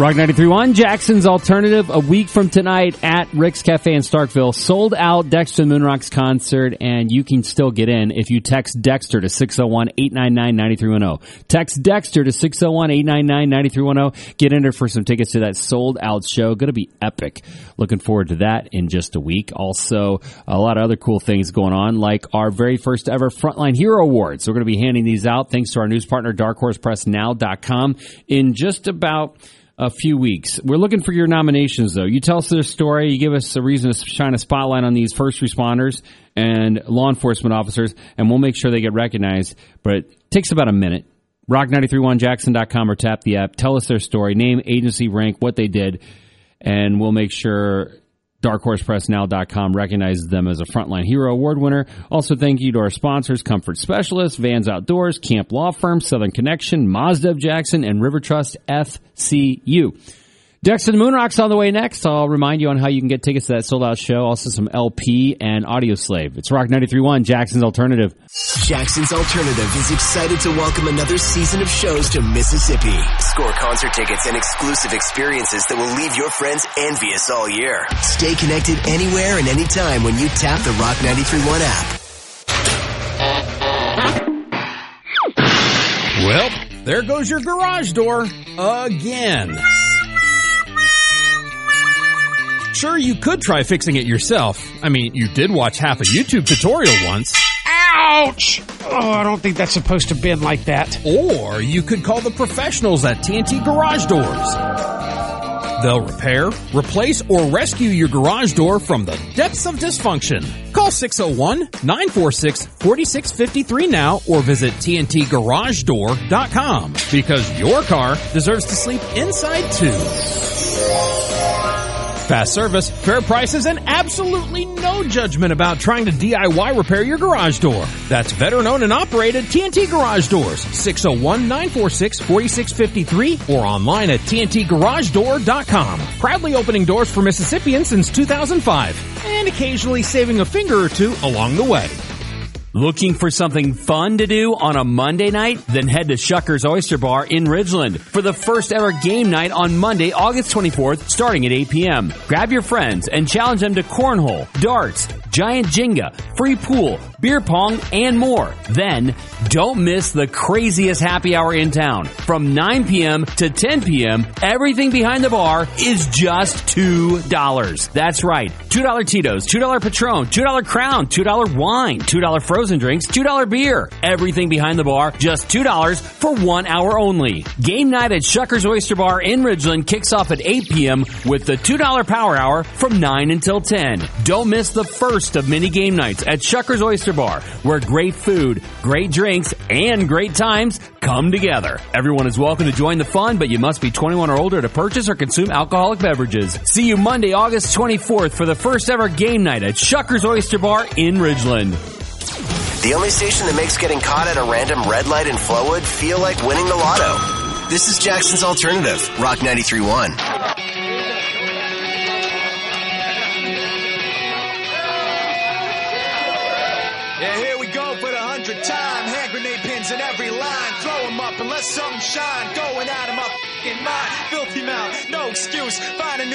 Rock 93.1, Jackson's Alternative, a week from tonight at Rick's Cafe in Starkville. Sold out Dexter Moonrocks concert, and you can still get in if you text Dexter to 601-899-9310. Text Dexter to 601-899-9310. Get in for some tickets to that sold-out show. Going to be epic. Looking forward to that in just a week. Also, a lot of other cool things going on, like our very first ever Frontline Hero Awards. We're going to be handing these out thanks to our news partner, darkhorsepressnow.com, in just about a few weeks. We're looking for your nominations, though. You tell us their story. You give us a reason to shine a spotlight on these first responders and law enforcement officers, and we'll make sure they get recognized. But it takes about a minute. Rock931jackson.com or tap the app. Tell us their story, name, agency, rank, what they did, and we'll make sure darkhorsepressnow.com recognizes them as a Frontline Hero Award winner. Also, thank you to our sponsors, Comfort Specialists, Vans Outdoors, Camp Law Firm, Southern Connection, Mazda of Jackson, and River Trust FCU. Dexter Moonrocks on the way next. I'll remind you on how you can get tickets to that sold-out show. Also some LP and Audio Slave. It's Rock 93.1, Jackson's Alternative. Jackson's Alternative is excited to welcome another season of shows to Mississippi. Score concert tickets and exclusive experiences that will leave your friends envious all year. Stay connected anywhere and anytime when you tap the Rock 93.1 app. Well, there goes your garage door again. Sure, you could try fixing it yourself. I mean, you did watch half a YouTube tutorial once. Ouch! Oh, I don't think that's supposed to bend like that. Or you could call the professionals at TNT Garage Doors. They'll repair, replace, or rescue your garage door from the depths of dysfunction. Call 601-946-4653 now or visit TNTGarageDoor.com because your car deserves to sleep inside too. Fast service, fair prices, and absolutely no judgment about trying to DIY repair your garage door. That's veteran-owned and operated TNT Garage Doors, 601-946-4653, or online at TNTGarageDoor.com. Proudly opening doors for Mississippians since 2005, and occasionally saving a finger or two along the way. Looking for something fun to do on a Monday night? Then head to Shuckers Oyster Bar in Ridgeland for the first ever game night on Monday, August 24th, starting at 8 p.m. Grab your friends and challenge them to cornhole, darts, giant Jenga, free pool, beer pong, and more. Then, don't miss the craziest happy hour in town. From 9 p.m. to 10 p.m., everything behind the bar is just $2. That's right. $2 Tito's, $2 Patron, $2 Crown, $2 wine, $2 frozen drinks, $2 beer. Everything behind the bar, just $2 for 1 hour only. Game night at Shuckers Oyster Bar in Ridgeland kicks off at 8 p.m. with the $2 Power Hour from 9 until 10. Don't miss the first of many game nights at Shuckers Oyster Bar, where great food, great drinks, and great times come together. Everyone is welcome to join the fun, but you must be 21 or older to purchase or consume alcoholic beverages. See you Monday, August 24th for the first ever game night at Shuckers Oyster Bar in Ridgeland. The only station that makes getting caught at a random red light in Flowood feel like winning the lotto. This is Jackson's Alternative, Rock 93.1. Yeah, here we go for the 100th time. Hand grenade pins in every line. Throw them up and let something shine. Going out of my f***ing mind. Filthy mouth, no excuse. Find a new